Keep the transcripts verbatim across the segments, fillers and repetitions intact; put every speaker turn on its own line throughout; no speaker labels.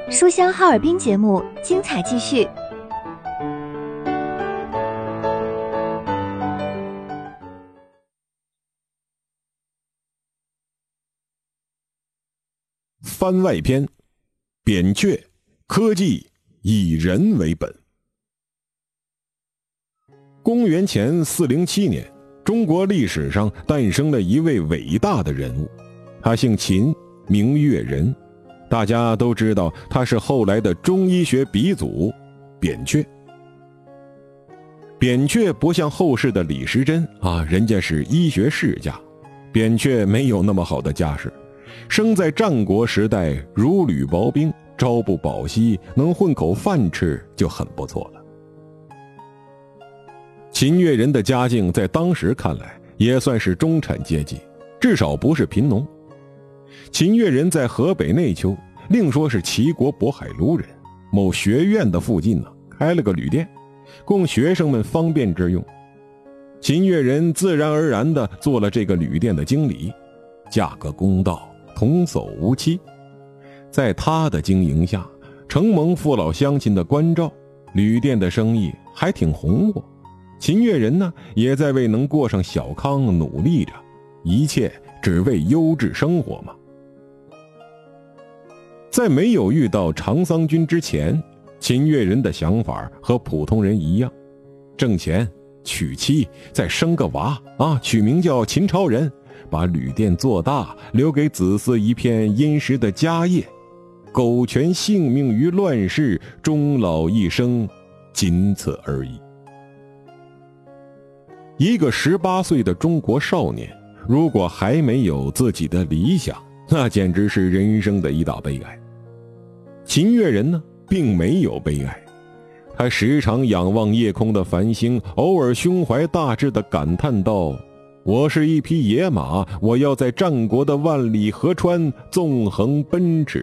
书香哈尔滨节目精彩继续。
番外篇：扁鹊，科技以人为本。公元前四零七年，中国历史上诞生了一位伟大的人物，他姓秦，名越人。大家都知道他是后来的中医学鼻祖扁鹊。扁鹊不像后世的李时珍啊，人家是医学世家，扁鹊没有那么好的家世，生在战国时代，如履薄冰，朝不保夕，能混口饭吃就很不错了。秦越人的家境在当时看来也算是中产阶级，至少不是贫农。秦越人在河北内丘，另说是齐国渤海卢人，某学院的附近呢开了个旅店，供学生们方便之用。秦越人自然而然地做了这个旅店的经理，价格公道，童叟无欺。在他的经营下，承蒙父老乡亲的关照，旅店的生意还挺红火。秦越人呢，也在为能过上小康努力着，一切只为优质生活嘛。在没有遇到长桑君之前，秦越人的想法和普通人一样，挣钱、娶妻，再生个娃啊，取名叫秦超人，把旅店做大，留给子嗣一片殷实的家业，苟全性命于乱世，终老一生，仅此而已。一个十八岁的中国少年，如果还没有自己的理想，那简直是人生的一大悲哀。秦越人呢，并没有悲哀，他时常仰望夜空的繁星，偶尔胸怀大志地感叹道：我是一匹野马，我要在战国的万里河川纵横奔驰。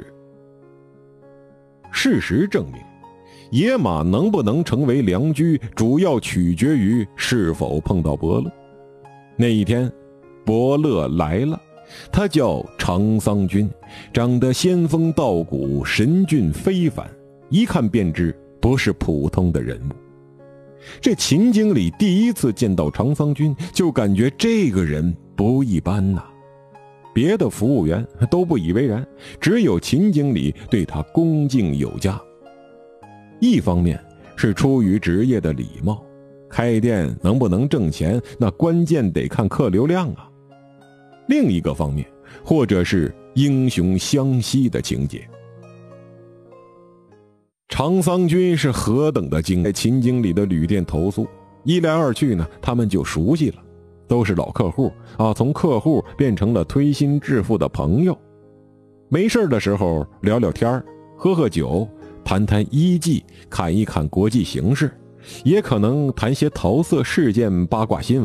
事实证明，野马能不能成为良驹，主要取决于是否碰到伯乐。那一天，伯乐来了，他叫长桑君，长得仙风道骨，神俊非凡，一看便知不是普通的人物。这秦经理第一次见到长桑君，就感觉这个人不一般呐、啊。别的服务员都不以为然，只有秦经理对他恭敬有加。一方面是出于职业的礼貌，开店能不能挣钱，那关键得看客流量啊。另一个方面，或者是英雄相惜的情节。长桑君是何等的精，在秦经理的旅店投宿，一来二去呢，他们就熟悉了，都是老客户啊，从客户变成了推心置腹的朋友。没事的时候聊聊天，喝喝酒，谈谈医技，看一看国际形势，也可能谈些桃色事件、八卦新闻。